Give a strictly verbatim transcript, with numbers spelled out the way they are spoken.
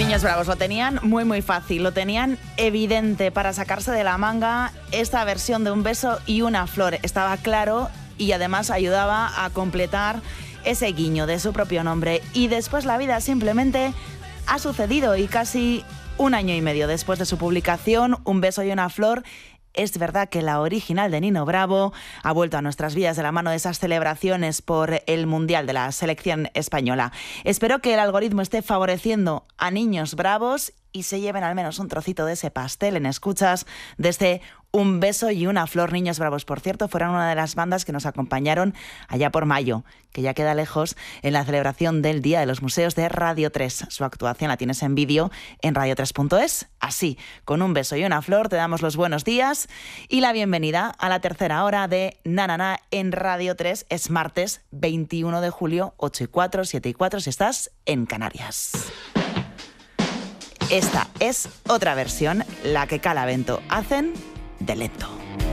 Niños Bravos lo tenían muy muy fácil, lo tenían evidente para sacarse de la manga esta versión de Un beso y una flor. Estaba claro y además ayudaba a completar ese guiño de su propio nombre. Y después la vida simplemente ha sucedido y casi un año y medio después de su publicación, Un beso y una flor, es verdad que la original de Nino Bravo ha vuelto a nuestras vidas de la mano de esas celebraciones por el Mundial de la selección española. Espero que el algoritmo esté favoreciendo a Niños Bravos y se lleven al menos un trocito de ese pastel en escuchas desde Un beso y una flor. Niños Bravos, por cierto, fueron una de las bandas que nos acompañaron allá por mayo, que ya queda lejos, en la celebración del Día de los Museos de Radio tres. Su actuación la tienes en vídeo en radio tres punto es. Así, con Un beso y una flor, te damos los buenos días y la bienvenida a la tercera hora de Na Na Na en Radio tres. Es martes veintiuno de julio, ocho y cuatro, siete y cuatro, si estás en Canarias. Esta es otra versión, la que Calavento hacen de Lento.